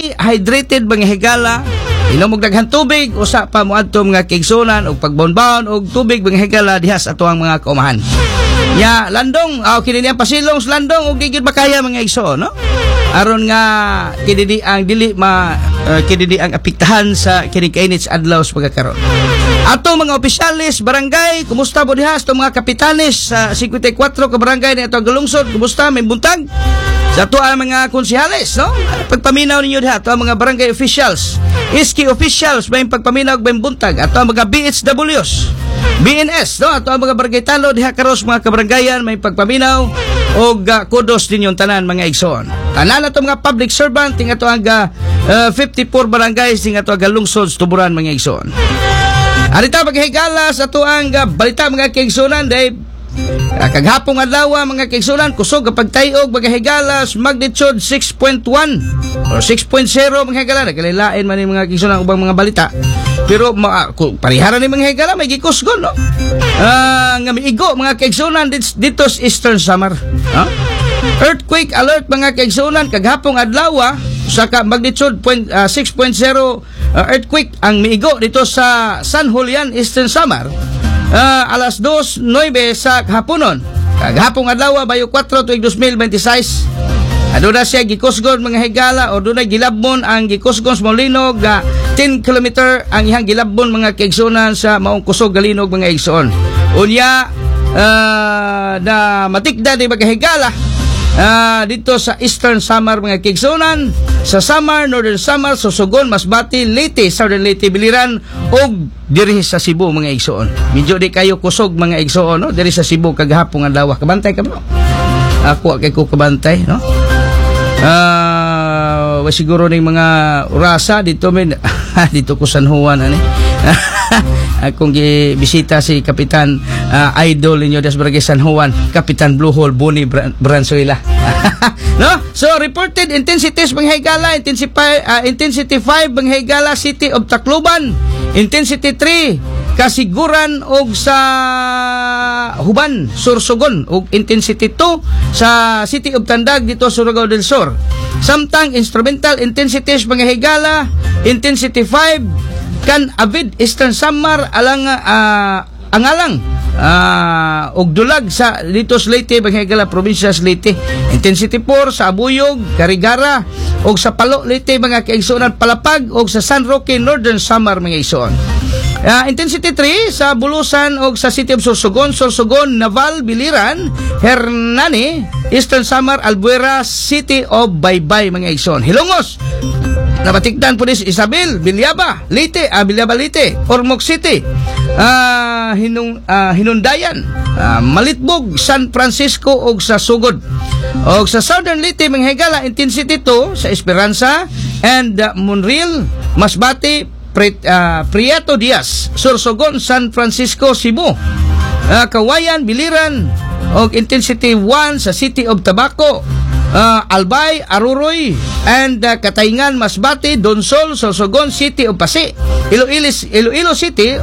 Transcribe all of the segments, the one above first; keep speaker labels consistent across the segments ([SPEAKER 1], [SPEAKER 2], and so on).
[SPEAKER 1] stay hydrated mga higala. Inom og daghang tubig, usa pa moadto mga kaigsunan og pagbonbon og tubig mga higala diha sa atuang mga kaumahan. Ya, landong, kini niya pasilong sa landong og digid makaya mga igsoon, no? Aron nga kini ang dili kini ang apektahan sa kini kainit sa adlaw sa pagkakaroon. Ato mga opisyalis barangay, kumusta po diha sa mga kapitanes sa 54 ka barangay ni ato galungsod, kumusta may buntag? Sa ato ang mga konsehales, no? Pagpaminaw ninyo diha ato ang mga barangay officials, iski officials may pagpaminaw may buntag, ato ang mga BHWs, BNS, no? Ato ang mga barangay talo diha karos mga kabarangayan may pagpaminaw og kudos ninyong tanan mga igsoon. Tanan ato mga public servant ting ato ang 54 barangays ting ato ang galungsod sa tuburan mga igsoon. Arita maghigala sa ato ang balita mga kaigsunan day kaghapong adlaw mga kaigsunan kusog kapag tayog maghigala magnitude 6.1 or 6.0 mga higala nagkalilain man ni mga kaigsunan ubang mga balita pero pariharan ni mga higala may gikusgon no nga miigo mga kaigsunan dito sa Eastern Samar, earthquake alert mga kaigsunan kaghapong adlaw sa magnitude 6.0 earthquake ang miigo dito sa San Julian, Eastern Samar. Alas 2:09 sa hapunon. Kaghapong adlaw bayo 4 tuig 2026. Aduna siya gikusgon mga higala o dunay gilabmon ang gikusgon sa Molinog 10 km ang ihang gilabmon mga kaigsunan sa maong kusog galinog mga igsoon. Unya na matikda di mga higala dito sa Eastern Samar mga kaigsunan, sa Samar, Northern Samar, Sorsogon, Masbati, Leyte, Southern Leyte, Biliran og diri sa Cebu mga igsoon. Medyo di kayo kusog mga igsoon, no? Diri sa Cebu kaghapon nga adlaw. Kabantay ka bro? Ako kay ko kabantay, no? Siguro ning mga urasa dito dito ko San Juan ani. Akong gibisita si Kapitan Idol ninyo des Barangay San Juan, Kapitan Blue Hole Boni Branzuela. No? So reported intensities mga higala, intensity 5 mga higala City of Tacloban, intensity 3 Kasiguran og sa Huban, Sorsogon og intensity 2 sa City of Tandag dito sa Surigao del Sur. Samtang instrumental intensities mga higala, intensity 5 kan Avid Eastern Samar angalang og dulag sa dito sa Leyte mga higala probinsya sa Leyte. Intensity 4 sa Abuyog, Carigara og sa Palo Leyte mga kaigsuonan Palapag og sa San Roque Northern Samar mga igsoon. Intensity 3 sa Bulusan og sa City of Sorsogon, Naval, Biliran, Hernani, Eastern Samar, Albuera, City of Baybay mga igsoon. Hilongos nabatikdan po ni Isabel, Bilyaba, Leyte, Ormoc City, Hinundayan, Malitbog, San Francisco og sa Sugod. Og sa Southern Leyte mga higala intensity 2 sa Esperanza and Monreal, Masbate, Prieto Diaz, Sorsogon, San Francisco, Cebu, Kawayan, Biliran og intensity 1 sa City of Tabaco, Albay, Aruroy and Katayngan, Masbate, Donsol, Sorsogon, City of Pasi, Iloilo City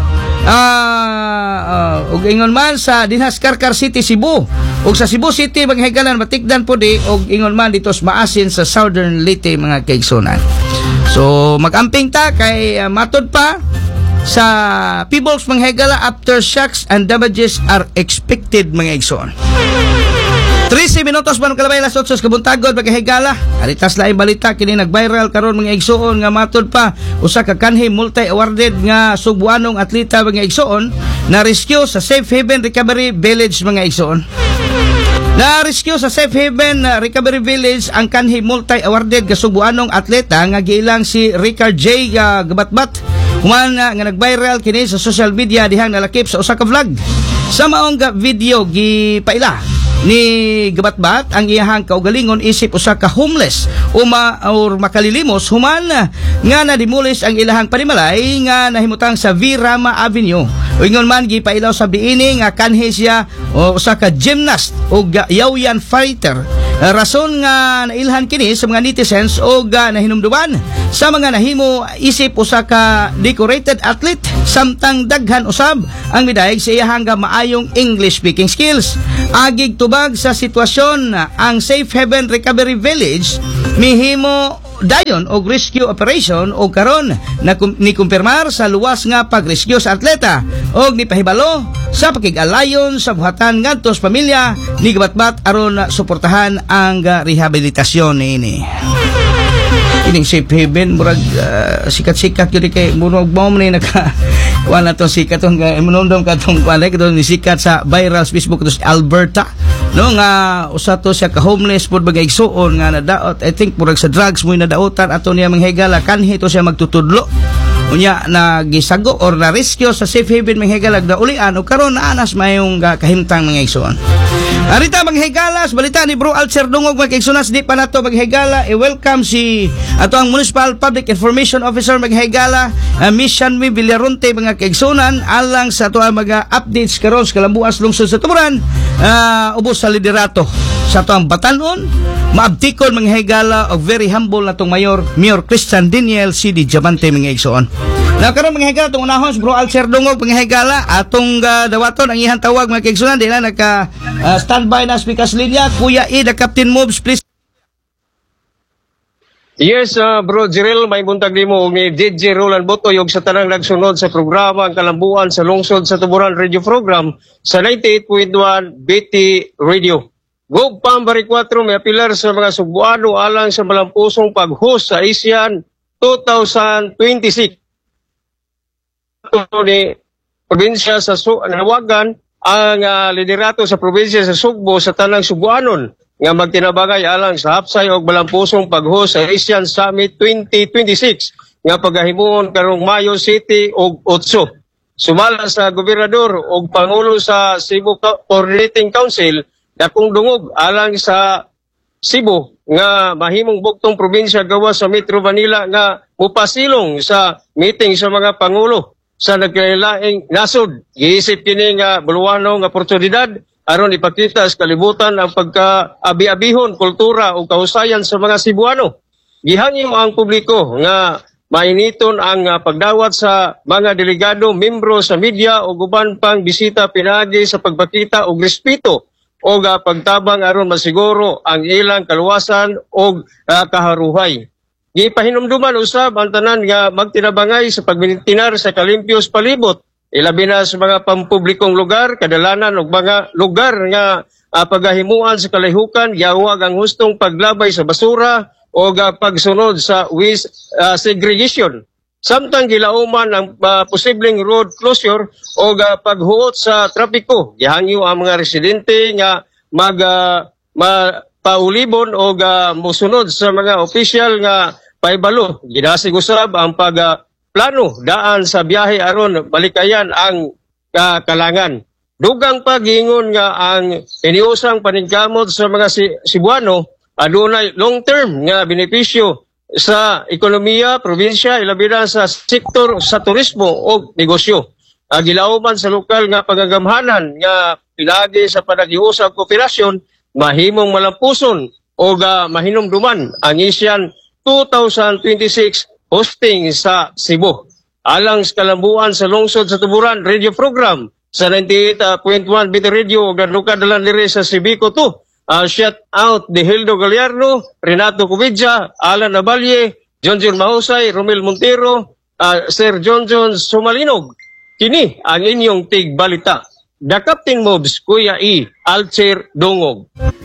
[SPEAKER 1] ug ingon man sa Dinhas Karkar City, Cebu ug sa Cebu City mga higalan matikdan po di ug ingon man dito sa Maasin sa Southern Leyte mga kaigsunan. So mag-amping ta kay matod pa sa Peebles mga higala aftershocks and damages are expected mga igsoon. 13 minutos man kalabay las 8 kabuntagod mga higala. Aritas laing balita kini nag-viral karon mga igsoon nga matod pa usa ka kanhi multi-awarded nga Subuanong atleta mga igsoon na rescue sa Safe Haven Recovery Village mga igsoon. Na-rescue sa Safe Haven Recovery Village ang kanhi multi-awarded nga Subuanong atleta nga giilang si Ricard J. Gabatbat. Human nga nag-viral kini sa social media dihang nalakip sa usa ka vlog. Sa maong video gipaila ni Gabatbat ang iyahang kaugalingon isip usa ka homeless or makalilimos human nga nadimulis ang ilahang panimalay nga nahimutang sa V. Rama Avenue. Ingon man gipailaw sa biini nga kanhi siya usa ka gymnast o yawian fighter. Rason nga nailhan kini sa mga netizens o nahinumduman sa mga nahimo isip usa ka decorated athlete samtang daghan usab ang midayeg sa iyahang maayong English speaking skills. Agig tubag sa sitwasyon ang Safe Haven Recovery Village mihimo dayon og rescue operation o karon na ni kumpirmar sa luwas nga pag-rescue sa atleta og ni pahibalo sa pakig-alayon sa buhatan ngadto sa pamilya ni Gabatbat aron suportahan ang rehabilitasyon niini. Ining safe haven murag sikat-sikat yun kay murag mo ni naka kuan na to sikat tong imunondom katong kuan ni sikat sa viral sa Facebook to si Alberta no nga usa to siya ka homeless pud bagay igsuon nga nadaot. I think murag sa drugs mo nadaotan ato niya manghigala kanhi to siya magtutudlo unya nagisago or na rescue sa safe haven manghigala ulian o karon naanas mayong kahimtang mga igsuon. Arita maghigalas balita ni Bro Alcer Dungog magigsunas di pa nato maghigala i-welcome si ato ang Municipal Public Information Officer maghigala Mission Mi Villaronte mga kaigsunan alang sa ato ang mga updates karon sa Kalambuas lungsod sa Tuburan ubos sa liderato sa ato ang Batanon maabtikon maghigala og very humble natong Mayor Christian Daniel C.D. Diamante mga igsuon. Na karon mga higala itong unahon Bro Alcer Dungog mga higala atong dawaton ang ihang tawag mga kaigsunan di na naka standby na speakers linya Kuya E the Captain Moves please.
[SPEAKER 2] Yes, Bro Jiril, may buntag nimo ni DJ Roland Botoy og sa tanang nagsunod sa programa ang Kalambuan sa lungsod sa Tuburan Radio Program sa 98.1 BT Radio. Gog Pambari 4 may apilar sa mga Subuano alang sa malampusong pag-host sa Asian 2026. Ni probinsya sa nawagan ang liderato sa probinsya sa Sugbo sa tanang Subuanon nga magtinabagay alang sa hapsay og balampusong pag-host sa Asian Summit 2026 nga pagahimuon karong Mayo City og 8. Sumala sa gobernador og pangulo sa Cebu Coordinating Council dakong dungog alang sa Cebu nga mahimong buktong probinsya gawas sa Metro Manila nga mupasilong sa meeting sa mga pangulo sa nagkailaing nasod. Giisip kini nga buluwano nga oportunidad aron ipakita sa kalibutan ang pagka-abi-abihon kultura o kahusayan sa mga Cebuano. Gihangyo ang publiko nga mainiton ang pagdawat sa mga delegado, membro sa media o guban pang bisita pinagi sa pagpakita og respeto o pagtabang aron masiguro ang ilang kaluwasan o kaharuhay. Gipahinumduman usab ang tanan nga magtinabangay sa pagmintinar sa kalimpios palibot, ilabi na sa mga pampublikong lugar, kadalanan og mga lugar nga pagahimuan sa kalayhukan, yawag ang hustong paglabay sa basura o pagsunod sa waste segregation. Samtang gilauman ang posibleng road closure o paghuot sa trapiko, gihangyo ang mga residente nga paulibon o musunod sa mga opisyal nga paibalo. Ginasig usab ang pagplano daan sa biyahe aron balikayan ang kalangan. Dugang pagingon nga ang iniusang paningkamot sa mga Cebuano adunay long-term nga benepisyo sa ekonomiya, probinsya, ilabi na sa sektor sa turismo o negosyo. Gilauman sa lokal nga pagagamhanan nga pinagi sa panagiusang kooperasyon mahimong malampuson o mahinumduman ang Asian 2026 hosting sa Cebu. Alang sa Kalambuan sa lungsod sa Tuburan Radio Program sa 98.1 BT Radio o ganukadalan diri sa Sibico 2. Shout out de Hildo Gallardo, Renato Cuvidja, Alan Nabalye, John Mahusay, Romel Montero, Sir John Sumalinog. Kini ang inyong tigbalita. The Captain Moves, Kuya E. Alcer Dungog.